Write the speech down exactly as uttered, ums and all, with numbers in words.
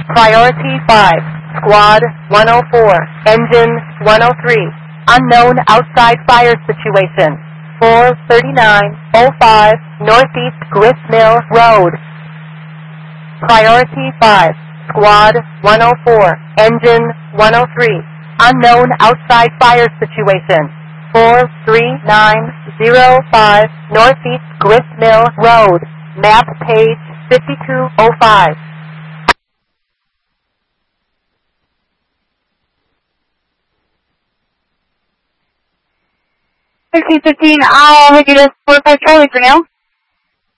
Priority five, Squad one oh four, Engine one oh three. Unknown outside fire situation. four thirty-nine oh five Northeast Grist Mill Road. Priority five, Squad one oh four, Engine one oh three. Unknown outside fire situation. four three nine oh five Northeast Grist Mill Road. Map page fifty-two oh five. thirteen fifteen, I'll hit you to four five Charlie for now.